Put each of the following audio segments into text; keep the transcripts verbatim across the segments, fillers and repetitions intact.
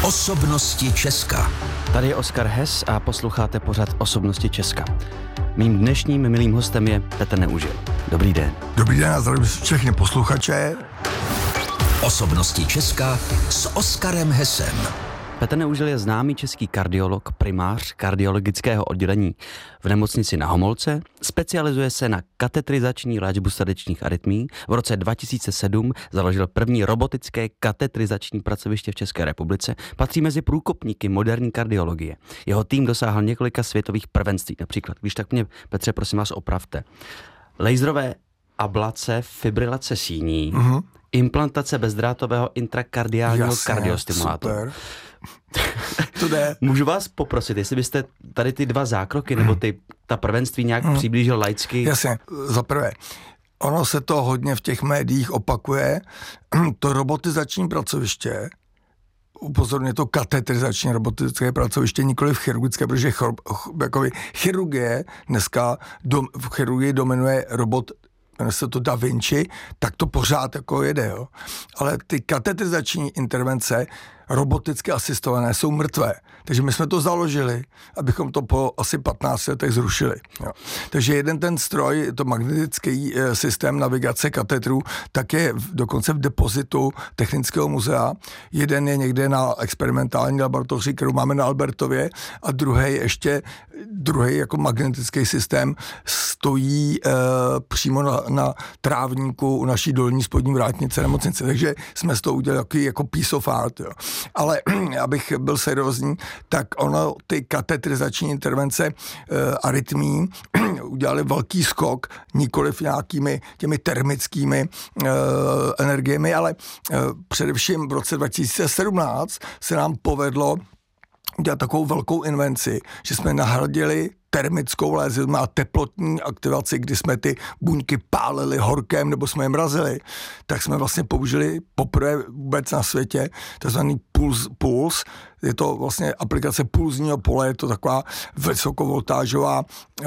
Osobnosti Česka. Tady je Oskar Hess a posloucháte pořad Osobnosti Česka. Mým dnešním milým hostem je Petr Neužil. Dobrý den. Dobrý den a zdravím všechny posluchače. Osobnosti Česka s Oskarem Hessem. Petr Neužil je známý český kardiolog, primář kardiologického oddělení v nemocnici Na Homolce. Specializuje se na katetrizační léčbu srdečních arytmií. V roce dva tisíce sedm založil první robotické katetrizační pracoviště v České republice. Patří mezi průkopníky moderní kardiologie. Jeho tým dosáhl několika světových prvenství. Například, když tak mě, Petře, prosím vás, opravte. Laserové ablace, fibrilace síní, mm-hmm. implantace bezdrátového intrakardiálního Jasně, kardiostimulátoru. Super. To jde. Můžu vás poprosit, jestli byste tady ty dva zákroky nebo ty, ta prvenství nějak hmm. přiblížil laicky? Jasně, za prvé. Ono se to hodně v těch médiích opakuje. To robotizační pracoviště, upozorně to katetrizační robotické pracoviště, nikoli v chirurgické, protože chor, jakoby, chirurgie dneska dom, v chirurgii dominuje robot, jmenuje se to Da Vinci, tak to pořád jako jede, jo. Ale ty katetrizační intervence roboticky asistované jsou mrtvé. Takže my jsme to založili, abychom to po asi patnácti letech zrušili. Jo. Takže jeden ten stroj, to magnetický e, systém navigace katetrů, tak je v, dokonce v depozitu Technického muzea. Jeden je někde na experimentální laboratoři, kterou máme na Albertově, a druhý ještě, druhý jako magnetický systém stojí e, přímo na, na trávníku u naší dolní spodní vrátnice nemocnice. Takže jsme z toho udělali jako, jako piece of art, jo. Ale abych byl seriózní, tak ono, ty katetrizační intervence e, arytmí udělali velký skok, nikoliv nějakými těmi termickými e, energiemi, ale e, především v roce dva tisíce sedmnáct se nám povedlo udělat takovou velkou invenci, že jsme nahradili termickou lézidlu a teplotní aktivaci, kdy jsme ty buňky pálili horkem nebo jsme je mrazili, tak jsme vlastně použili poprvé vůbec na světě takzvaný puls, puls. Je to vlastně aplikace pulzního pole, je to taková vysokovoltážová uh,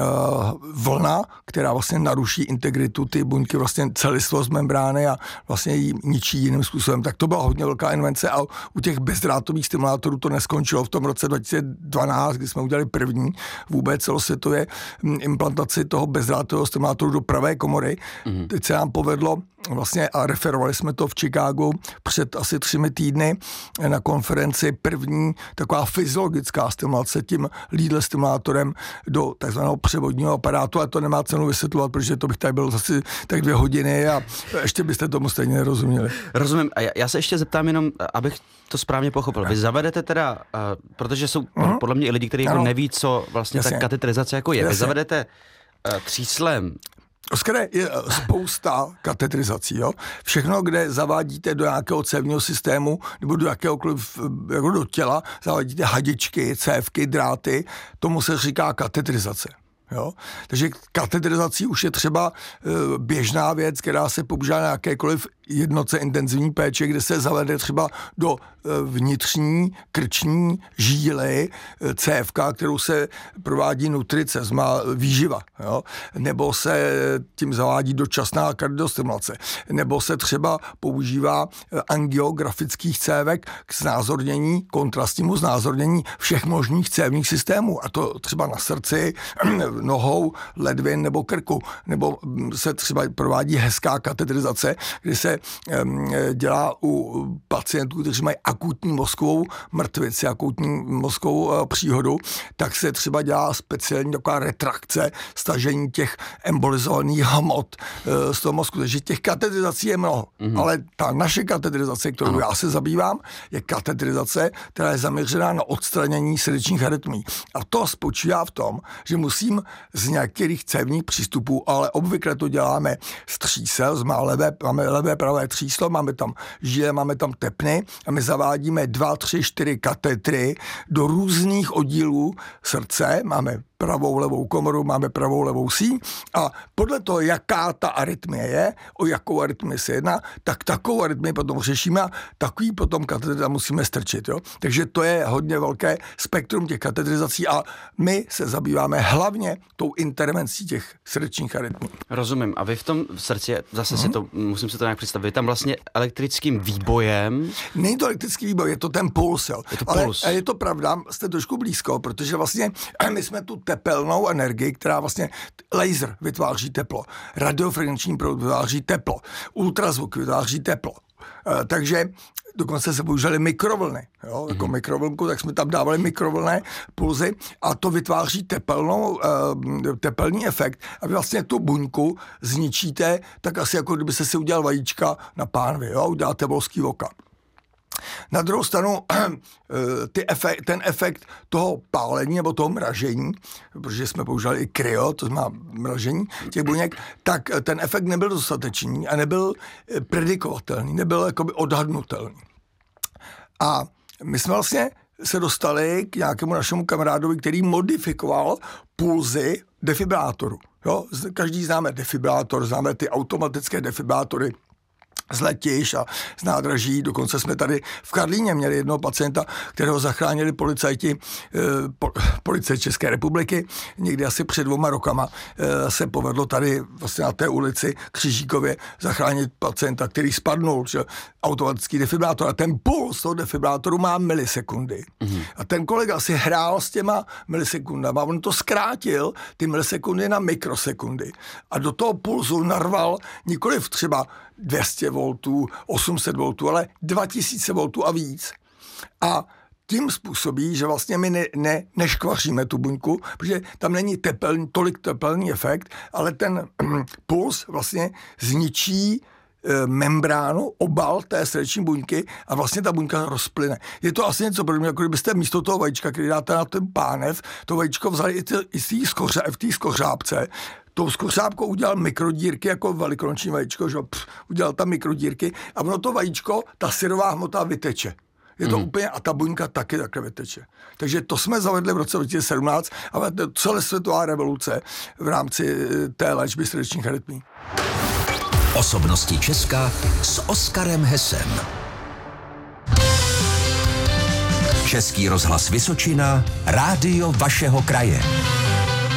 vlna, která vlastně naruší integritu ty buňky, vlastně celistvost membrány a vlastně ji ničí jiným způsobem. Tak to byla hodně velká invence a u těch bezdrátových stimulátorů to neskončilo v tom roce dva tisíce dvanáct, kdy jsme udělali první vůbec celosvětově implantaci toho bezdrátového stimulátoru do pravé komory. Mm. Teď se nám povedlo vlastně a referovali jsme to v Chicagu před asi třemi týdny na konferenci první taková fyziologická stimulace tím leadless stimulátorem do takzvaného převodního aparátu, a to nemá cenu vysvětlovat, protože to bych tady byl zase tak dvě hodiny a ještě byste tomu stejně nerozuměli. Rozumím. A já, já se ještě zeptám jenom, abych to správně pochopil. Vy zavedete teda, uh, protože jsou uh-huh. podle mě i lidi, kteří jako neví, co vlastně Jasně. ta katetrizace jako je. Jasně. Vy zavedete uh, tříslem Oskare, je spousta katetrizací, jo. Všechno, kde zavádíte do nějakého cévního systému nebo do jakéhokoliv, jako do těla, zavádíte hadičky, cévky, dráty, tomu se říká katetrizace. Jo? Takže katetrizací už je třeba e, běžná věc, která se používá na jakékoliv jednotce intenzivní péče, kde se zavede třeba do e, vnitřní krční žíly e, cévka, kterou se provádí nutrice, má výživa, jo? Nebo se tím zavádí dočasná kardiostimulace, nebo se třeba používá e, angiografických cévek k znázornění, kontrastnímu znázornění všech možných cévních systémů, a to třeba na srdci, nohou, ledvin nebo krku, nebo se třeba provádí hezká katetrizace, kdy se um, dělá u pacientů, kteří mají akutní mozkovou mrtvici, akutní mozkovou uh, příhodu, tak se třeba dělá speciální taková retrakce, stažení těch embolizovaných hmot uh, z toho mozku. Takže těch katetrizací je mnoho, mm-hmm. ale ta naše katetrizace, kterou ano. já se zabývám, je katetrizace, která je zaměřená na odstranění srdečních arytmií. A to spočívá v tom, že musím z nějakých cévních přístupů, ale obvykle to děláme z třísel, máme levé, máme levé pravé tříslo, máme tam žíle, máme tam tepny a my zavádíme dva, tři, čtyři katetry do různých oddílů srdce. Máme pravou, levou komoru, máme pravou, levou síň a podle toho, jaká ta arytmie je, o jakou arytmii se jedná, tak takovou arytmii potom řešíme a takový potom katetry musíme strčit. Jo? Takže to je hodně velké spektrum těch katetrizací a my se zabýváme hlavně tou intervencí těch srdečních arytmí. Rozumím. A vy v tom srdci, zase hmm. si to, musím si to nějak představit, vy tam vlastně elektrickým výbojem... Není to elektrický výboj, je to ten puls. Jo. Je to Ale puls. je to pravda, jste trošku blízko, protože vlastně my jsme tu tepelnou energii, která vlastně laser vytváří teplo, radiofrekvenční proud vytváří teplo, ultrazvuk vytváří teplo. Uh, takže dokonce se používaly mikrovlny. Jo? Jako mm-hmm. mikrovlnku, tak jsme tam dávali mikrovlné pulzy a to vytváří tepelnou, uh, tepelný efekt. A vy vlastně tu buňku zničíte, tak asi jako kdyby se si udělal vajíčka na pánvi, jo? Uděláte volský voka. Na druhou stranu ty efekt, ten efekt toho pálení nebo toho mražení, protože jsme používali i kryo, to znamená mražení těch buněk, tak ten efekt nebyl dostatečný a nebyl predikovatelný, nebyl jakoby odhadnutelný. A my jsme vlastně se dostali k nějakému našemu kamarádovi, který modifikoval pulzy defibrátoru. Jo? Každý známe defibrátor, známe ty automatické defibrátory z letišť a z nádraží. Dokonce jsme tady v Karlíně měli jednoho pacienta, kterého zachránili policajti po, policie České republiky. Někdy asi před dvoma rokama se povedlo tady vlastně na té ulici Křižíkově zachránit pacienta, který spadnul, že automatický defibrátor. A ten puls toho defibrátoru má milisekundy. Mm-hmm. A ten kolega si hrál s těma milisekundama. On to zkrátil, ty milisekundy na mikrosekundy. A do toho pulzu narval nikoliv třeba dvě stě voltů, osm set voltů, ale dva tisíce voltů a víc. A tím způsobí, že vlastně my ne, ne, neškvaříme tu buňku, protože tam není tepelný, tolik tepelný efekt, ale ten puls vlastně zničí e, membránu, obal té srdeční buňky a vlastně ta buňka rozplyne. Je to asi něco podobného, jako kdybyste místo toho vajíčka, který dáte na ten pánev, to vajíčko vzali i, ty, i v té skořápce, tou skořápkou udělal mikrodírky, jako velikonoční vajíčko, že pff, udělal tam mikrodírky a ono to vajíčko, ta syrová hmota vyteče. Je to mm. úplně, a ta buňka taky takhle vyteče. Takže to jsme zavedli v roce dva tisíce sedmnáct, ale to je celosvětová revoluce v rámci té léčby srdečních arytmí. Osobnosti Česka s Oskarem Hesem. Český rozhlas Vysočina, rádio vašeho kraje.